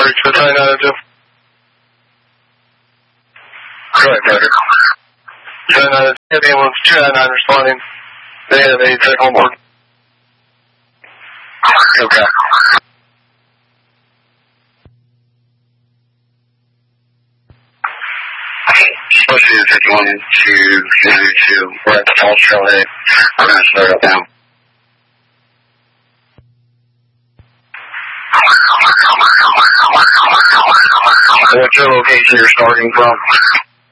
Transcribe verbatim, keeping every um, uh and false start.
reach the nine nine two. Correct, Roger. nine nine two, ambulance two nine nine responding. They have a tech on board. Okay. Especially if it's going to nine two, we're at the Falls Trailhead. We're going to start up now. What's your location you're starting from?